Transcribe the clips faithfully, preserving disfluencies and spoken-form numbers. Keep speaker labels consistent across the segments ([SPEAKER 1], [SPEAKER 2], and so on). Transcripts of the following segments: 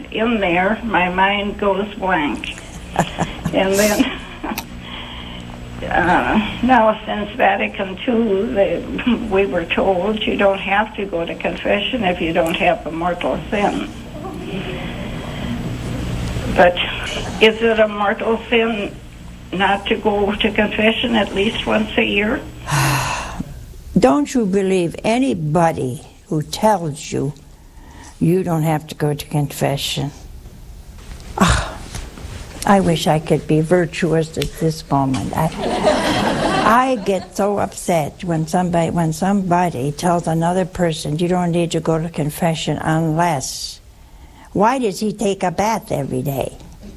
[SPEAKER 1] in there, my mind goes blank. And then, uh, now since Vatican two, they, we were told you don't have to go to confession if you don't have a mortal sin. But is it a mortal sin not to go to confession at least once a year?
[SPEAKER 2] Don't you believe anybody who tells you you don't have to go to confession? Oh, I wish I could be virtuous at this moment. I, I get so upset when somebody when somebody tells another person you don't need to go to confession unless. Why does he take a bath every day?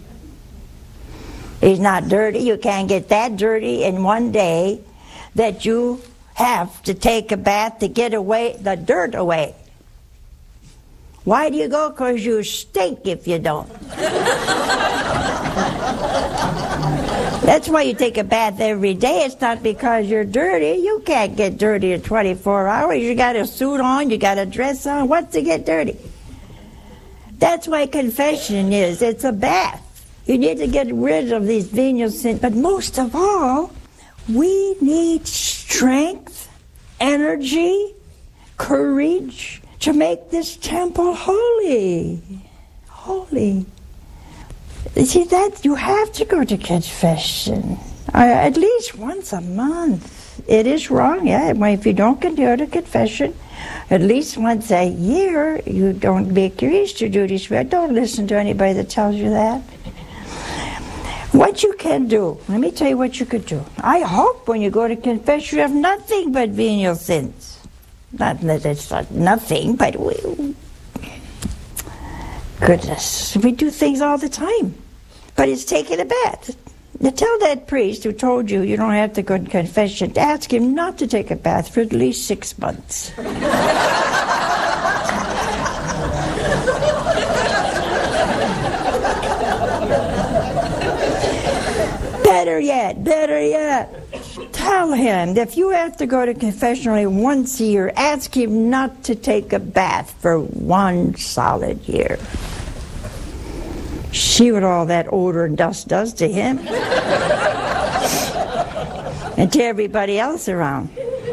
[SPEAKER 2] He's not dirty. You can't get that dirty in one day that you have to take a bath to get away the dirt away. Why do you go? Because you stink if you don't. That's why you take a bath every day. It's not because you're dirty. You can't get dirty in twenty-four hours. You got a suit on, you got a dress on. What's to get dirty? That's why confession is. It's a bath. You need to get rid of these venial sins. But most of all, we need strength, energy, courage to make this temple holy. Holy. See, that you have to go to confession uh, at least once a month. It is wrong, yeah. If you don't go to confession at least once a year, you don't make your Easter duties. Don't listen to anybody that tells you that. What you can do, let me tell you what you could do. I hope when you go to confession you have nothing but venial sins. Not that it's not nothing, but we, goodness, we do things all the time. But it's taking a bath. Now tell that priest who told you you don't have to go to confession, to ask him not to take a bath for at least six months. Better yet, better yet, tell him that if you have to go to confession only once a year, ask him not to take a bath for one solid year. See what all that odor and dust does to him and to everybody else around.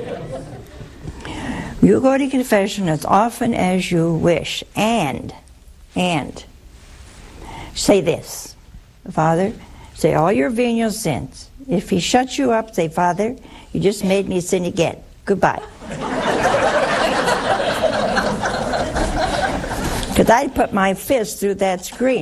[SPEAKER 2] You go to confession as often as you wish, and, and, say this, Father, say all your venial sins. If he shuts you up, say, Father, you just made me sin again. Goodbye. Because I'd put my fist through that screen.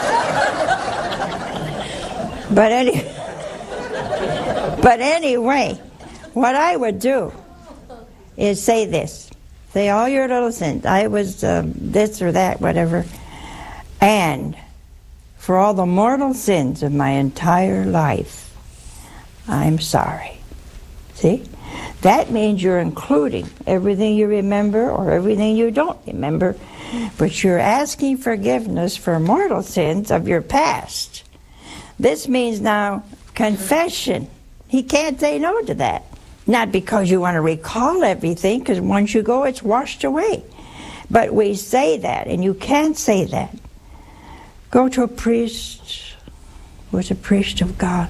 [SPEAKER 2] But any, but anyway, what I would do is say this. Say all your little sins. I was um, this or that, whatever. And for all the mortal sins of my entire life, I'm sorry. See? That means you're including everything you remember or everything you don't remember, but you're asking forgiveness for mortal sins of your past. This means now confession. He can't say no to that. Not because you want to recall everything, because once you go, it's washed away. But we say that, and you can't say that. Go to a priest who is a priest of God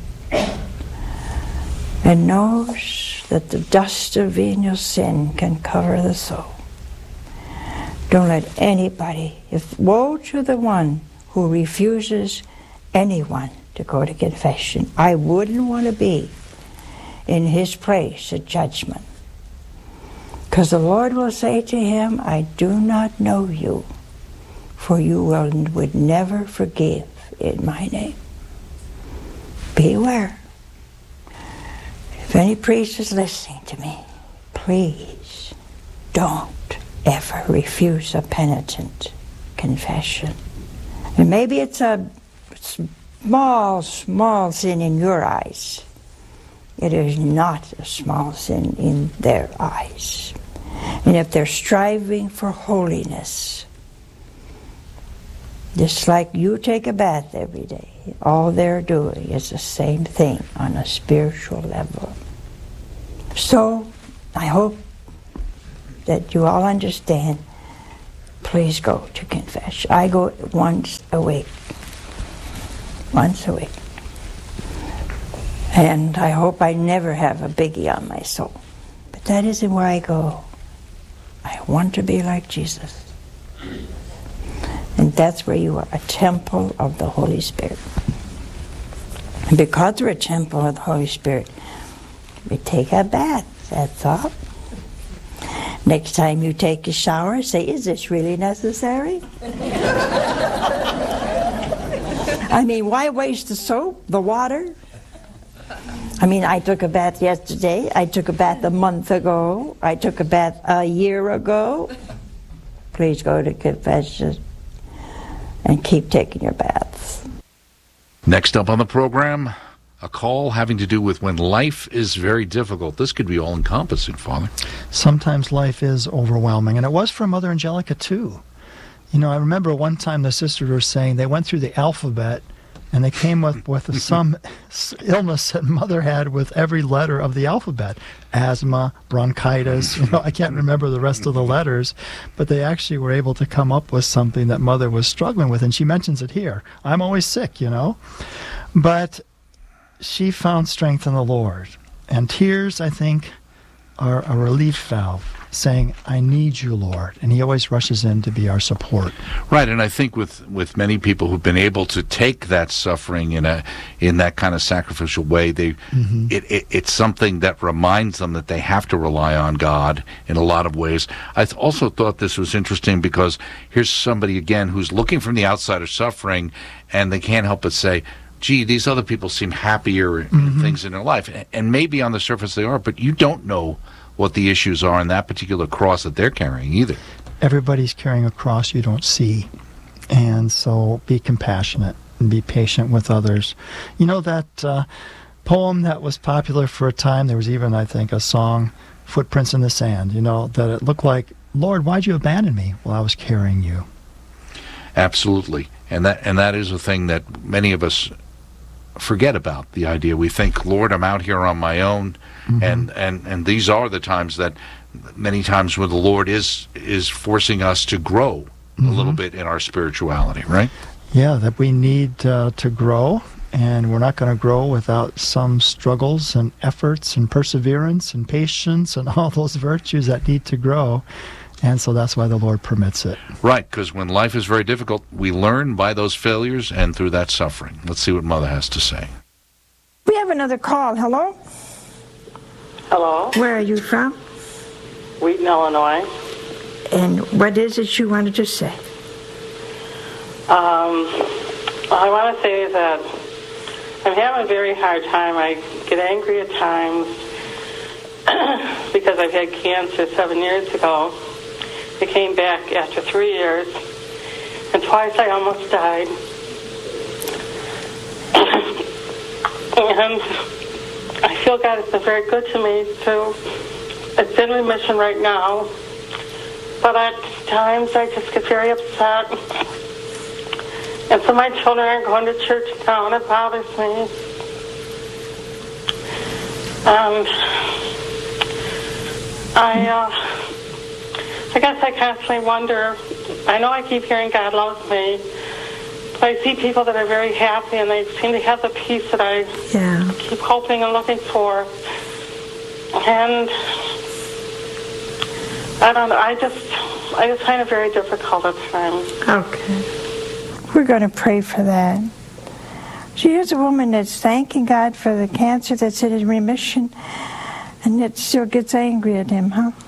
[SPEAKER 2] and knows that the dust of venial sin can cover the soul. Don't let anybody, if woe to the one who refuses anyone to go to confession. I wouldn't want to be in his place at judgment. Because the Lord will say to him, I do not know you, for you will, would never forgive in my name. Beware. If any priest is listening to me, please don't ever refuse a penitent confession. And maybe it's a small, small sin in your eyes. It is not a small sin in their eyes. And if they're striving for holiness, just like you take a bath every day, all they're doing is the same thing on a spiritual level. So, I hope that you all understand please go to confession. I go once a week. Once a week. And I hope I never have a biggie on my soul. But that isn't where I go. I want to be like Jesus. And that's where you are, a temple of the Holy Spirit. And because we're a temple of the Holy Spirit, we take a bath, that's all. Next time you take a shower, say, is this really necessary? I mean, why waste the soap, the water? I mean, I took a bath yesterday, I took a bath a month ago, I took a bath a year ago. Please go to confession and keep taking your baths.
[SPEAKER 3] Next up on the program, a call having to do with when life is very difficult. This could be all-encompassing, Father.
[SPEAKER 4] Sometimes life is overwhelming, and it was for Mother Angelica, too. You know, I remember one time the sisters were saying they went through the alphabet, and they came up with some illness that Mother had with every letter of the alphabet. Asthma, bronchitis, you know, I can't remember the rest of the letters, but they actually were able to come up with something that Mother was struggling with, and she mentions it here. I'm always sick, you know. But she found strength in the Lord. And tears, I think, are a relief valve, saying, I need you, Lord. And he always rushes in to be our support.
[SPEAKER 3] Right, and I think with, with many people who've been able to take that suffering in a in that kind of sacrificial way, they mm-hmm. it, it it's something that reminds them that they have to rely on God in a lot of ways. I th- also thought this was interesting because here's somebody, again, who's looking from the outside of suffering, and they can't help but say, gee, these other people seem happier in mm-hmm. things in their life. And maybe on the surface they are, but you don't know what the issues are in that particular cross that they're carrying either.
[SPEAKER 4] Everybody's carrying a cross you don't see. And so be compassionate and be patient with others. You know that uh, poem that was popular for a time? There was even, I think, a song, Footprints in the Sand, you know, that it looked like, Lord, why'd you abandon me? Well, I was carrying you.
[SPEAKER 3] Absolutely. And that and that is a thing that many of us forget about, the idea. We think, Lord, I'm out here on my own. Mm-hmm. And, and and these are the times that many times when the Lord is is forcing us to grow mm-hmm. a little bit in our spirituality, right?
[SPEAKER 4] Yeah, that we need uh, to grow, and we're not going to grow without some struggles and efforts and perseverance and patience and all those virtues that need to grow. And so that's why the Lord permits it.
[SPEAKER 3] Right, because when life is very difficult, we learn by those failures and through that suffering. Let's see what Mother has to say.
[SPEAKER 2] We have another call. Hello?
[SPEAKER 5] Hello.
[SPEAKER 2] Where are you from?
[SPEAKER 5] Wheaton, Illinois.
[SPEAKER 2] And what is it you wanted to say?
[SPEAKER 5] Um, I want to say that I'm having a very hard time. I get angry at times because I've had cancer seven years ago. It came back after three years, and twice I almost died. And I feel God has been very good to me, too. It's in remission right now. But at times I just get very upset. And so my children aren't going to church now, and it bothers me. And I, uh, I guess I constantly wonder, I know I keep hearing God loves me, but I see people that are very happy, and they seem to have the peace that I yeah. keep hoping and looking for. And I don't know, I just, I just find it very difficult at times.
[SPEAKER 2] Okay. We're going to pray for that. So here's a woman that's thanking God for the cancer that's in remission, and yet still gets angry at him, huh?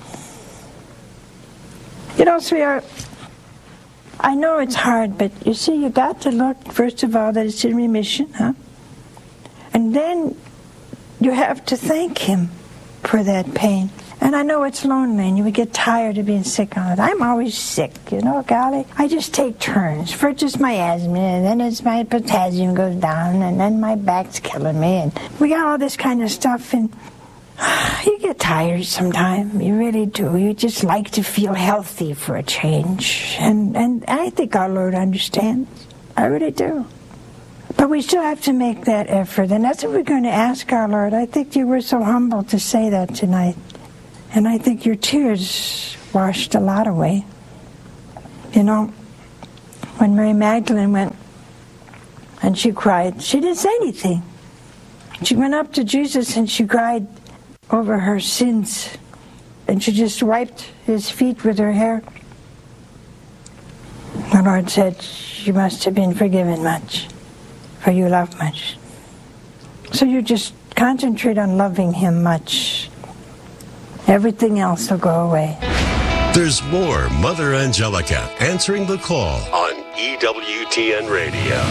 [SPEAKER 2] You know, sweetheart, I know it's hard, but you see, you got to look, first of all, that it's in remission, huh? And then you have to thank him for that pain. And I know it's lonely, and you would get tired of being sick all the time. I'm always sick, you know, golly. I just take turns. First it's my asthma, and then it's my potassium goes down, and then my back's killing me. And we got all this kind of stuff, and you get tired sometime. You really do. You just like to feel healthy for a change. And, and I think our Lord understands. I really do. But we still have to make that effort, and that's what we're going to ask our Lord. I think you were so humble to say that tonight. And I think your tears washed a lot away. You know, when Mary Magdalene went and she cried, she didn't say anything. She went up to Jesus and she cried over her sins. And she just wiped his feet with her hair. The Lord said, you must have been forgiven much, for you love much. So you just concentrate on loving him much. Everything else will go away.
[SPEAKER 6] There's more Mother Angelica answering the call on E W T N Radio.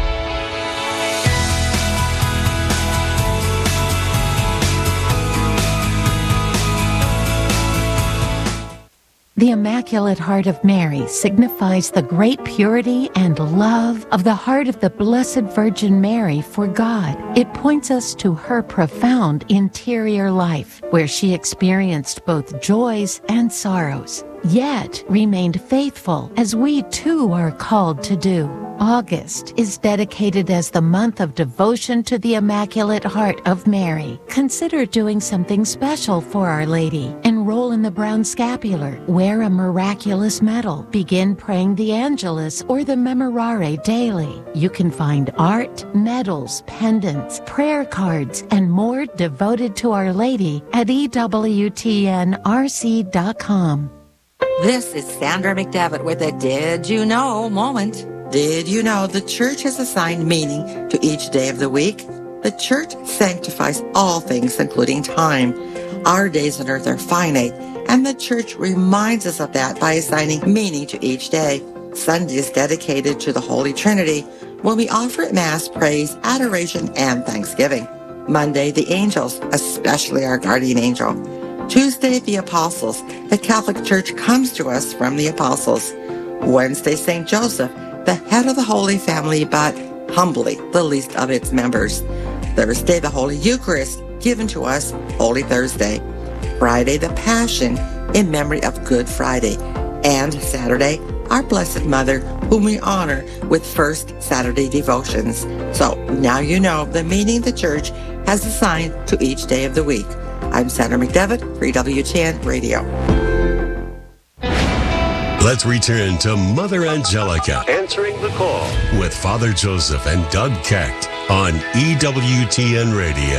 [SPEAKER 7] The Immaculate Heart of Mary signifies the great purity and love of the heart of the Blessed Virgin Mary for God. It points us to her profound interior life, where she experienced both joys and sorrows, yet remained faithful, as we too are called to do. August is dedicated as the month of devotion to the Immaculate Heart of Mary. Consider doing something special for Our Lady. Enroll in the Brown Scapular, wear a miraculous medal, begin praying the Angelus or the Memorare daily. You can find art, medals, pendants, prayer cards, and more devoted to Our Lady at E W T N R C dot com.
[SPEAKER 8] This is Sandra McDevitt with a Did You Know moment. Did you know the church has assigned meaning to each day of the week? The church sanctifies all things, including time. Our days on earth are finite, and the church reminds us of that by assigning meaning to each day. Sunday is dedicated to the Holy Trinity, when we offer at Mass praise, adoration, and thanksgiving. Monday, the angels, especially our guardian angel. Tuesday, the apostles. The Catholic Church comes to us from the apostles. Wednesday, Saint Joseph, the head of the Holy Family, but humbly the least of its members. Thursday, the Holy Eucharist, given to us Holy Thursday. Friday, the Passion, in memory of Good Friday. And Saturday, our Blessed Mother, whom we honor with First Saturday devotions. So now you know the meaning the Church has assigned to each day of the week. I'm Sandra McDevitt for E W T N Radio.
[SPEAKER 6] Let's return to Mother Angelica answering the call with Father Joseph and Doug Keck on E W T N Radio.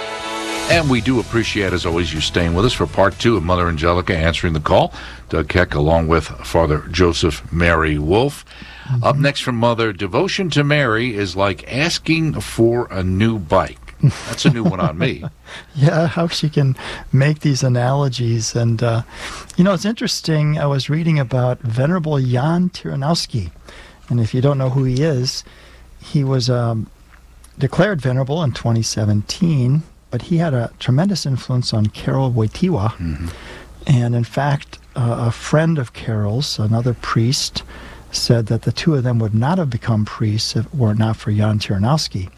[SPEAKER 3] And we do appreciate, as always, you staying with us for part two of Mother Angelica answering the call. Doug Keck along with Father Joseph Mary Wolf. Mm-hmm. Up next from Mother, devotion to Mary is like asking for a new bike. That's a new one on me.
[SPEAKER 4] Yeah, how she can make these analogies. And, uh, you know, it's interesting. I was reading about Venerable Jan Tyranowski. And if you don't know who he is, he was um, declared venerable in twenty seventeen, but he had a tremendous influence on Karol Wojtyła. Mm-hmm. And, in fact, uh, a friend of Karol's, another priest, said that the two of them would not have become priests if it were not for Jan Tyranowski.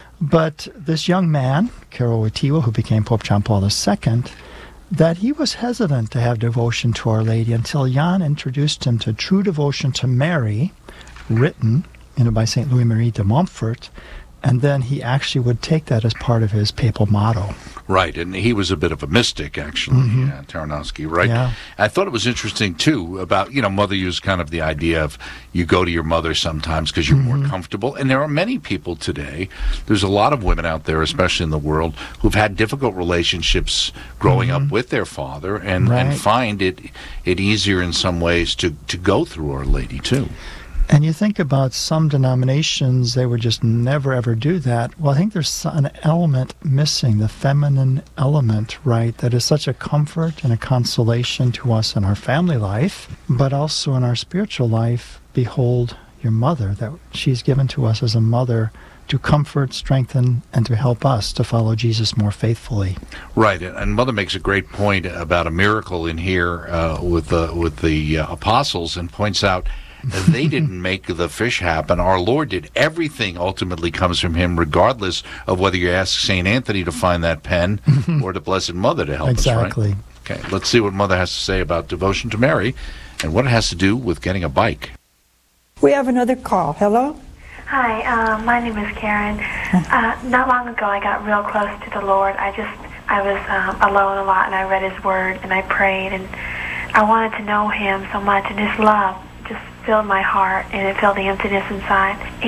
[SPEAKER 4] But this young man, Karol Wojtyła, who became Pope John Paul the Second, that he was hesitant to have devotion to Our Lady until Jan introduced him to True Devotion to Mary, written you know, by Saint Louis-Marie de Montfort, and then he actually would take that as part of his papal motto.
[SPEAKER 3] Right, and he was a bit of a mystic, actually, mm-hmm. yeah, Tyranowski, right?
[SPEAKER 4] Yeah.
[SPEAKER 3] I thought it was interesting, too, about, you know, Mother used kind of the idea of you go to your mother sometimes because you're mm-hmm. more comfortable. And there are many people today, there's a lot of women out there, especially in the world, who've had difficult relationships growing mm-hmm. up with their father and,
[SPEAKER 4] right.
[SPEAKER 3] and find it it easier in some ways to, to go through Our Lady, too.
[SPEAKER 4] And you think about some denominations, they would just never, ever do that. Well, I think there's an element missing, the feminine element, right, that is such a comfort and a consolation to us in our family life, but also in our spiritual life. Behold your mother, that she's given to us as a mother to comfort, strengthen, and to help us to follow Jesus more faithfully.
[SPEAKER 3] Right, and Mother makes a great point about a miracle in here uh, with the, with the uh, apostles, and points out they didn't make the fish happen. Our Lord did. Everything ultimately comes from him, regardless of whether you ask Saint Anthony to find that pen or the Blessed Mother to help
[SPEAKER 4] exactly.
[SPEAKER 3] us, right? Okay, let's see what Mother has to say about devotion to Mary and what it has to do with getting a bike.
[SPEAKER 2] We have another call. Hello?
[SPEAKER 9] Hi, uh, my name is Karen. Uh, not long ago, I got real close to the Lord. I just, I was um, alone a lot, and I read His Word, and I prayed, and I wanted to know Him so much, and His love just filled my heart and it filled the emptiness inside.